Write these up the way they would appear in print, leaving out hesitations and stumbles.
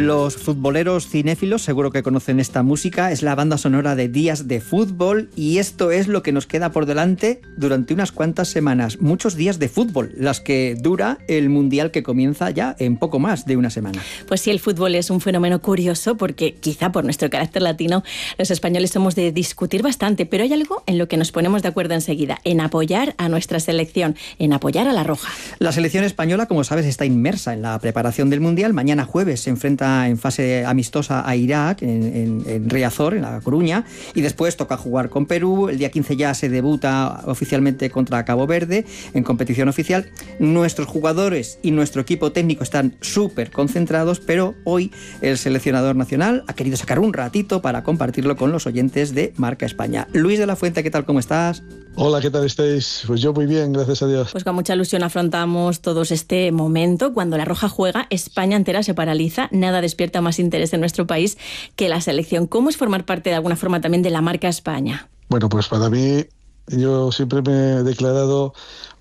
Los futboleros cinéfilos seguro que conocen esta música, es la banda sonora de Días de Fútbol y esto es lo que nos queda por delante durante unas cuantas semanas. Muchos días de fútbol, las que dura el Mundial que comienza ya en poco más de una semana. Pues sí, el fútbol es un fenómeno curioso porque quizá por nuestro carácter latino los españoles somos de discutir bastante, pero hay algo en lo que nos ponemos de acuerdo enseguida, en apoyar a nuestra selección, en apoyar a la roja. La selección española, como sabes, está inmersa en la preparación del Mundial. Mañana jueves se enfrenta en fase amistosa a Irak, en Riazor, en La Coruña, y después toca jugar con Perú. El día 15 ya se debuta oficialmente contra Cabo Verde en competición oficial. Nuestros jugadores y nuestro equipo técnico están súper concentrados, pero hoy el seleccionador nacional ha querido sacar un ratito para compartirlo con los oyentes de Marca España. Luis de la Fuente, ¿qué tal? ¿Cómo estás? Hola, ¿qué tal estáis? Pues yo muy bien, gracias a Dios. Pues con mucha ilusión afrontamos todos este momento. Cuando la roja juega, España entera se paraliza. Nada despierta más interés en nuestro país que la selección. ¿Cómo es formar parte de alguna forma también de la Marca España? Bueno, pues para mí, yo siempre me he declarado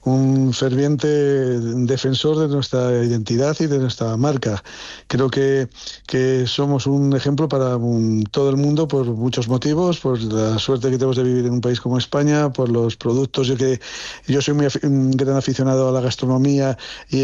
un ferviente defensor de nuestra identidad y de nuestra marca. Creo que somos un ejemplo para todo el mundo por muchos motivos, por la suerte que tenemos de vivir en un país como España, por los productos. Yo soy un gran aficionado a la gastronomía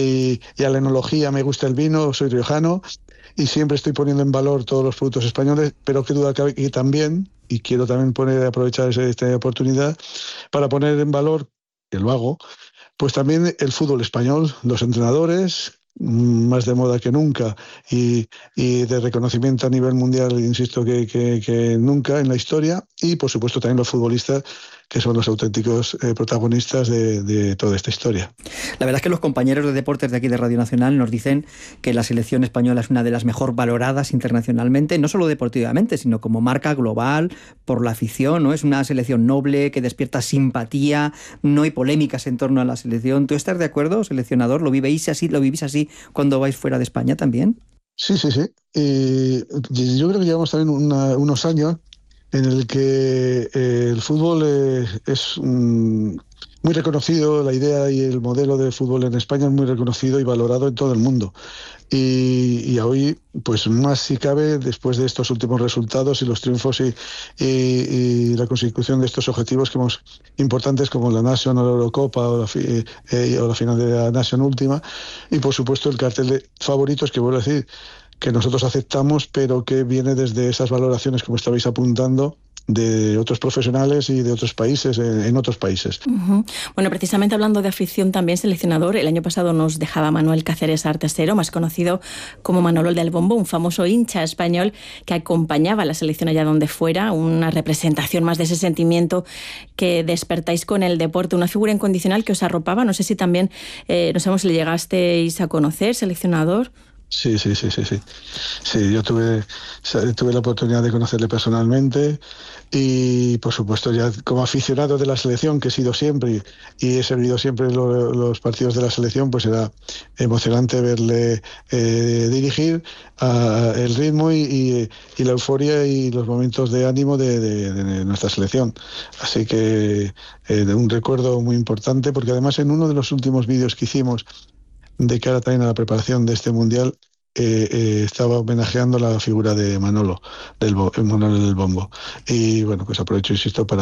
y a la enología, me gusta el vino, soy riojano y siempre estoy poniendo en valor todos los productos españoles, pero qué duda cabe que también, y quiero también aprovechar esta oportunidad para poner en valor, que lo hago, pues también el fútbol español, los entrenadores, más de moda que nunca y de reconocimiento a nivel mundial, insisto, que nunca en la historia, y por supuesto también los futbolistas, que son los auténticos protagonistas de toda esta historia. La verdad es que los compañeros de deportes de aquí de Radio Nacional nos dicen que la selección española es una de las mejor valoradas internacionalmente, no solo deportivamente, sino como marca global, por la afición, ¿no? Es una selección noble, que despierta simpatía, no hay polémicas en torno a la selección. ¿Tú estás de acuerdo, seleccionador? ¿Lo vivís así cuando vais fuera de España también? Sí. Yo creo que llevamos también unos años en el que el fútbol es muy reconocido, la idea y el modelo de fútbol en España es muy reconocido y valorado en todo el mundo. Y hoy, pues más si cabe, después de estos últimos resultados y los triunfos y la consecución de estos objetivos importantes como la Nation o la Eurocopa o la final de la Nation última, y por supuesto el cartel de favoritos, que vuelvo a decir, que nosotros aceptamos, pero que viene desde esas valoraciones, como estabais apuntando, de otros profesionales y de otros países, en otros países. Uh-huh. Bueno, precisamente hablando de afición también, seleccionador, el año pasado nos dejaba Manuel Cáceres Artesero, más conocido como Manolo el del Bombo, un famoso hincha español que acompañaba a la selección allá donde fuera, una representación más de ese sentimiento que despertáis con el deporte, una figura incondicional que os arropaba. No sé si también, no sabemos si le llegasteis a conocer, seleccionador. Sí, yo tuve la oportunidad de conocerle personalmente y, por supuesto, ya como aficionado de la selección, que he sido siempre y he seguido siempre los partidos de la selección, pues era emocionante verle dirigir el ritmo y la euforia y los momentos de ánimo de nuestra selección. Así que un recuerdo muy importante, porque además en uno de los últimos vídeos que hicimos de cara también a la preparación de este Mundial, estaba homenajeando la figura de Manolo del Bombo. Y bueno, pues aprovecho, insisto, para